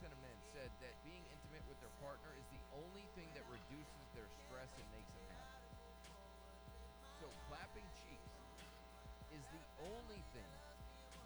of men said that being intimate with their partner is the only thing that reduces their stress and makes them happy. So clapping cheeks is the only thing